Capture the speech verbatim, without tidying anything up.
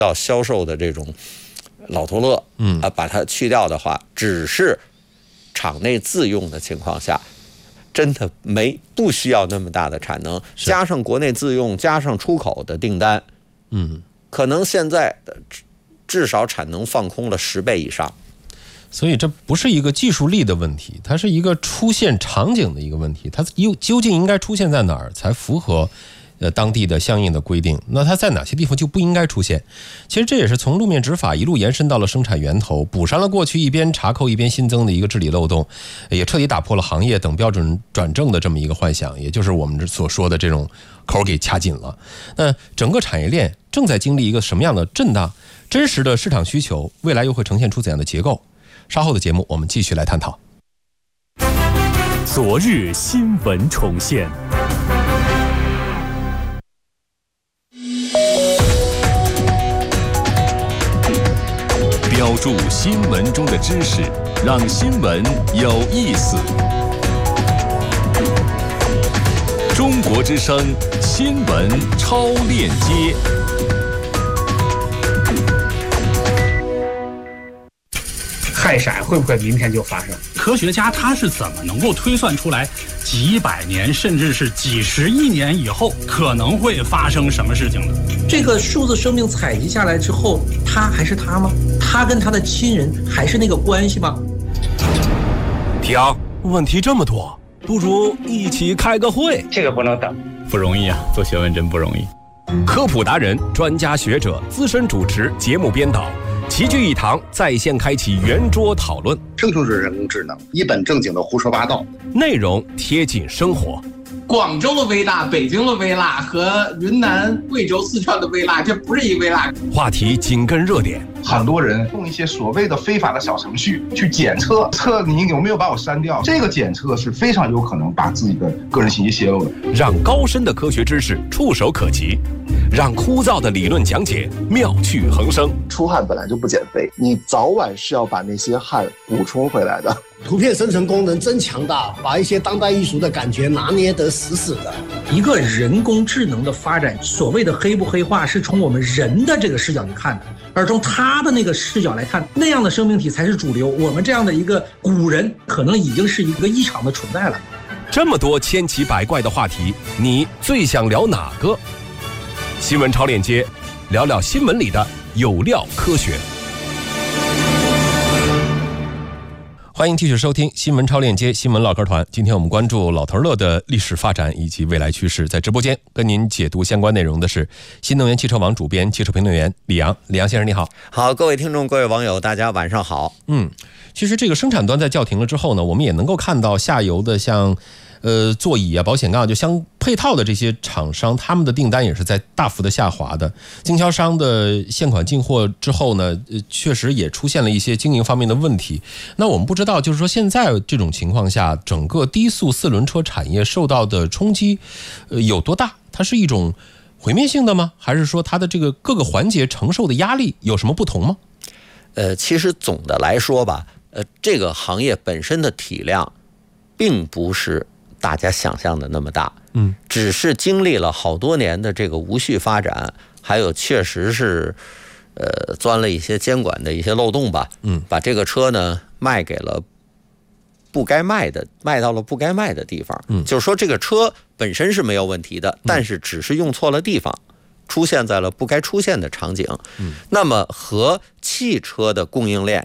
要销售的这种老头乐，嗯啊，把它去掉的话，只是厂内自用的情况下，真的没不需要那么大的产能，加上国内自用，加上出口的订单，嗯，可能现在至少产能放空了十倍以上。 所以这不是一个技术力的问题，它是一个出现场景的一个问题，它究竟应该出现在哪儿才符合呃当地的相应的规定？那它在哪些地方就不应该出现？其实这也是从路面执法一路延伸到了生产源头，补上了过去一边查扣一边新增的一个治理漏洞，也彻底打破了行业等标准转正的这么一个幻想，也就是我们所说的这种口给掐紧了。那整个产业链正在经历一个什么样的震荡？真实的市场需求未来又会呈现出怎样的结构？稍后的节目我们继续来探讨。 昨日新闻重现，标注新闻中的知识，让新闻有意思。中国之声新闻超链接。 氦闪会不会明天就发生？ 科学家他是怎么能够推算出来几百年甚至是几十亿年以后可能会发生什么事情的？ 这个数字生命采集下来之后，他还是他吗？他跟他的亲人还是那个关系吗？ 停，问题这么多，不如一起开个会。 这个不能等， 不容易啊，做学问真不容易。 科普达人、专家学者、资深主持、节目编导齐聚一堂，在线开启圆桌讨论， 称称是人工智能，一本正经的胡说八道， 内容贴近生活。 广州的微辣、北京的微辣和云南、贵州、四川的微辣，这不是一个微辣。 话题紧跟热点， 很多人用一些所谓的非法的小程序去检测，测你有没有把我删掉。这个检测是非常有可能把自己的个人信息泄露的。 让高深的科学知识触手可及，让枯燥的理论讲解妙趣横生。 出汗本来就不减肥，你早晚是要把那些汗补充回来的。 图片生成功能真强大，把一些当代艺术的感觉拿捏得死死的。 一个人工智能的发展，所谓的黑不黑化，是从我们人的这个视角去看的，而从他的那个视角来看，那样的生命体才是主流。我们这样的一个古人，可能已经是一个异常的存在了。 这么多千奇百怪的话题，你最想聊哪个？新闻超链接，聊聊新闻里的有料科学。 欢迎继续收听新闻超链接新闻唠嗑团。今天我们关注老头乐的历史发展以及未来趋势，在直播间跟您解读相关内容的是新能源汽车网主编、汽车评论员李阳。李阳先生你好。 好，各位听众、各位网友，大家晚上好。 嗯，其实这个生产端在叫停了之后呢，我们也能够看到下游的像呃座椅啊、保险杠就相配套的这些厂商，他们的订单也是在大幅的下滑的。经销商的现款进货之后呢，呃，确实也出现了一些经营方面的问题。那我们不知道，就是说现在这种情况下，整个低速四轮车产业受到的冲击，呃，有多大？它是一种毁灭性的吗？还是说它的这个各个环节承受的压力有什么不同吗？ 呃，其实总的来说吧，呃，这个行业本身的体量，并不是大家想象的那么大，嗯，只是经历了好多年的这个无序发展，还有确实是，呃，钻了一些监管的一些漏洞吧，嗯，把这个车呢卖给了不该卖的，卖到了不该卖的地方，嗯，就是说这个车本身是没有问题的，但是只是用错了地方，出现在了不该出现的场景，嗯，那么和汽车的供应链